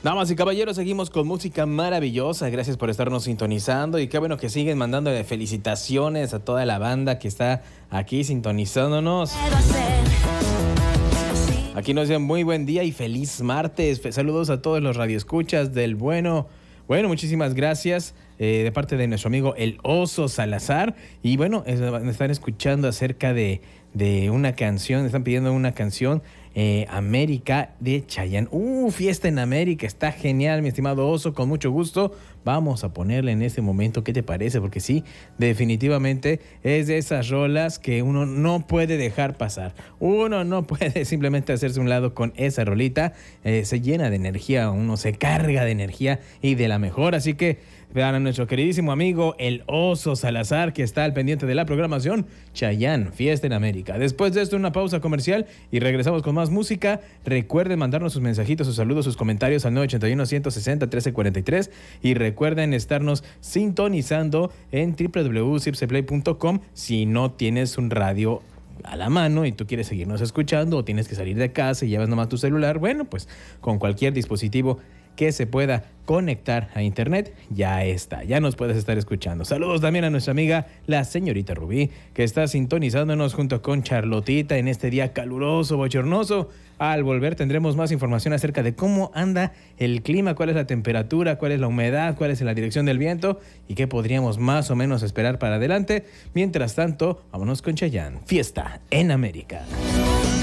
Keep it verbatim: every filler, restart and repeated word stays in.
Damas y caballeros, seguimos con música maravillosa. Gracias por estarnos sintonizando y qué bueno que siguen mandando felicitaciones a toda la banda que está aquí sintonizándonos. Aquí nos dicen muy buen día y feliz martes. Saludos a todos los radioescuchas del bueno. Bueno, muchísimas gracias eh, de parte de nuestro amigo El Oso Salazar. Y bueno, es, están escuchando acerca de, de una canción, están pidiendo una canción, eh, América de Chayanne. ¡Uh, Fiesta en América! Está genial, mi estimado Oso, con mucho gusto. Vamos a ponerle en este momento, ¿qué te parece? Porque sí, definitivamente es de esas rolas que uno no puede dejar pasar. Uno no puede simplemente hacerse a un lado con esa rolita. Eh, se llena de energía, uno se carga de energía y de la mejor. Así que vean a nuestro queridísimo amigo El Oso Salazar, que está al pendiente de la programación. Chayanne, Fiesta en América. Después de esto, una pausa comercial y regresamos con más música. Recuerden mandarnos sus mensajitos, sus saludos, sus comentarios al nueve ocho uno, uno sesenta, trece cuarenta y tres y recuerden estarnos sintonizando en doble u doble u doble u punto circeplay punto com si no tienes un radio a la mano y tú quieres seguirnos escuchando o tienes que salir de casa y llevas nomás tu celular. Bueno, pues con cualquier dispositivo que se pueda conectar a internet, ya está, ya nos puedes estar escuchando. Saludos también a nuestra amiga la señorita Rubí, que está sintonizándonos junto con Charlotita en este día caluroso, bochornoso. Al volver tendremos más información acerca de cómo anda el clima, cuál es la temperatura, cuál es la humedad, cuál es la dirección del viento y qué podríamos más o menos esperar para adelante. Mientras tanto, vámonos con Chayanne, Fiesta en América.